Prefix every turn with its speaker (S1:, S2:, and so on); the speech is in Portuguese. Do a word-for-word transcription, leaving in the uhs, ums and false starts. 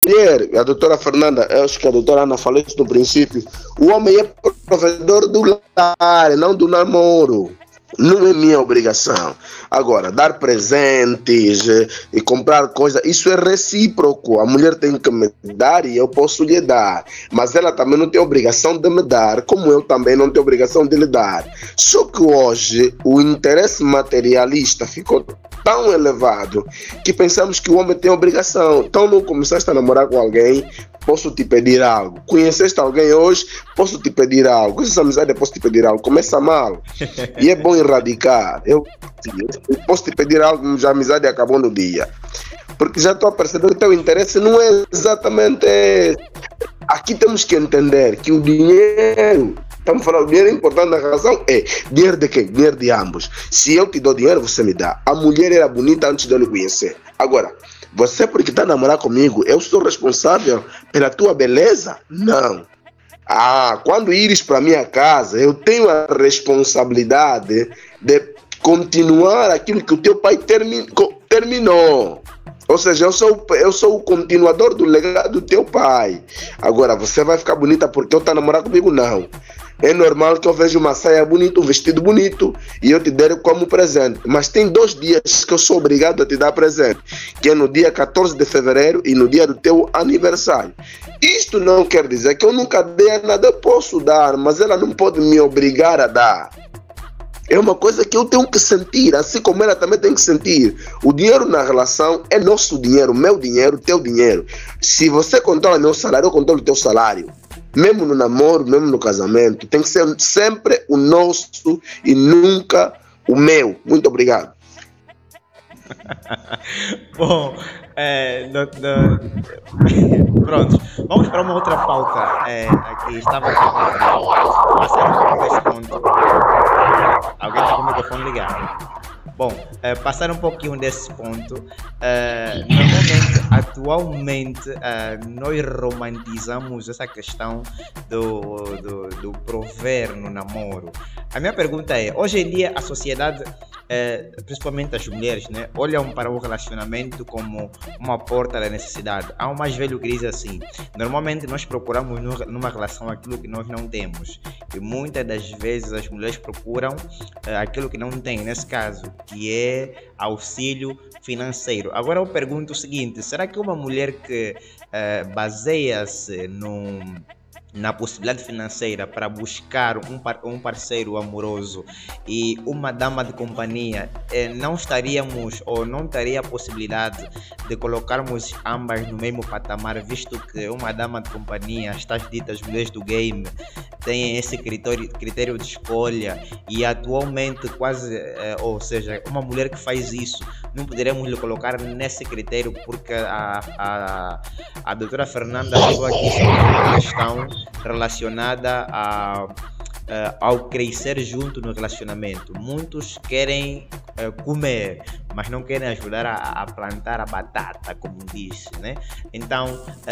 S1: mulher, a doutora Fernanda, eu acho que a doutora Ana falou isso no princípio, o homem é provedor do lar, não do namoro. Não é minha obrigação. Agora, dar presentes eh, e comprar coisas, isso é recíproco. A mulher tem que me dar e eu posso lhe dar. Mas ela também não tem obrigação de me dar, como eu também não tenho obrigação de lhe dar. Só que hoje o interesse materialista ficou tão elevado que pensamos que o homem tem obrigação. Então não começaste a namorar com alguém, posso te pedir algo. Conheceste alguém hoje, posso te pedir algo. Essa amizade, posso te pedir algo. Começa mal. E é bom erradicar. Eu, eu posso te pedir algo, já a amizade acabou no dia. Porque já estou a perceber que o teu interesse não é exatamente esse. Aqui temos que entender que o dinheiro, estamos falando, o dinheiro é importante na relação, é dinheiro de quem? Dinheiro de ambos. Se eu te dou dinheiro, você me dá. A mulher era bonita antes de eu lhe conhecer. Agora, você porque está a namorar comigo, eu sou responsável pela tua beleza? Não. Ah, quando ires para minha casa, eu tenho a responsabilidade de continuar aquilo que o teu pai termi- terminou. Ou seja, eu sou, eu sou o continuador do legado do teu pai. Agora, você vai ficar bonita porque eu estou a namorar comigo? Não. É normal que eu veja uma saia bonita, um vestido bonito e eu te der como presente. Mas tem dois dias que eu sou obrigado a te dar presente, que é no dia catorze de fevereiro e no dia do teu aniversário. Isto não quer dizer que eu nunca dei nada, eu posso dar, mas ela não pode me obrigar a dar. É uma coisa que eu tenho que sentir, assim como ela também tem que sentir. O dinheiro na relação é nosso dinheiro, meu dinheiro, teu dinheiro. Se você controla meu salário, eu controlo o teu salário. Mesmo no namoro, mesmo no casamento, tem que ser sempre o nosso e nunca o meu. Muito obrigado.
S2: Bom, é, no, no... pronto, vamos para uma outra pauta. É, aqui estava aqui passar um pouco desse ponto. Alguém está com o microfone ligado. Bom, é, passar um pouquinho desse ponto. É, normalmente, atualmente, é, nós romantizamos essa questão do, do, do prover no namoro. A minha pergunta é, hoje em dia a sociedade, é, principalmente as mulheres, né, olham para o relacionamento como uma porta da necessidade. Há um mais velho que diz assim, normalmente nós procuramos no, numa relação aquilo que nós não temos. E muitas das vezes as mulheres procuram é, aquilo que não tem, nesse caso, que é auxílio financeiro. Agora eu pergunto o seguinte, será que uma mulher que uh, baseia-se num, na possibilidade financeira para buscar um, par, um parceiro amoroso e uma dama de companhia, eh, não estaríamos ou não teria a possibilidade de colocarmos ambas no mesmo patamar, visto que uma dama de companhia, as tais ditas mulheres do game, tem esse critério, critério de escolha e atualmente quase, eh, ou seja, uma mulher que faz isso, não poderemos lhe colocar nesse critério porque a, a, a doutora Fernanda falou aqui sobre uma questão relacionada a, a, ao crescer junto no relacionamento. Muitos querem uh, comer, mas não querem ajudar a, a plantar a batata, como disse, né? Então,